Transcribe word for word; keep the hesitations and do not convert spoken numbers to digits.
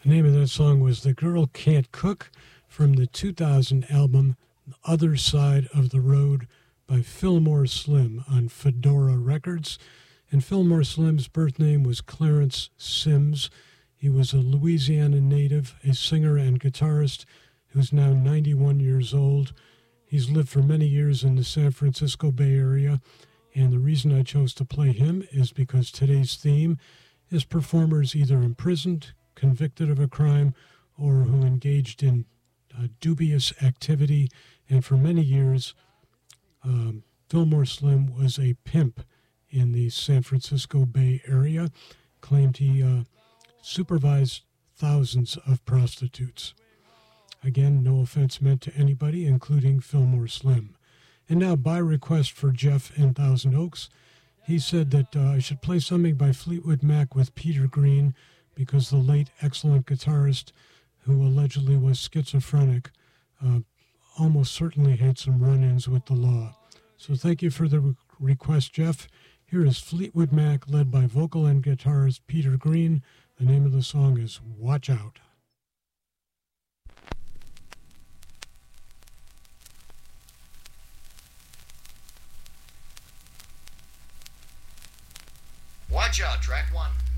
The name of that song was The Girl Can't Cook from the two thousand album The Other Side of the Road by Fillmore Slim on Fedora Records. And Fillmore Slim's birth name was Clarence Sims. He was a Louisiana native, a singer and guitarist who's now ninety-one years old. He's lived for many years in the San Francisco Bay Area, and the reason I chose to play him is because today's theme is performers either imprisoned, convicted of a crime, or who engaged in uh, dubious activity. And for many years, um, Fillmore Slim was a pimp in the San Francisco Bay Area, claimed he uh, supervised thousands of prostitutes. Again, no offense meant to anybody, including Fillmore Slim. And now, by request for Jeff in Thousand Oaks, he said that uh, I should play something by Fleetwood Mac with Peter Green because the late excellent guitarist, who allegedly was schizophrenic, uh, almost certainly had some run-ins with the law. So thank you for the re- request, Jeff. Here is Fleetwood Mac, led by vocal and guitarist Peter Green. The name of the song is Watch Out. Watch out, track one.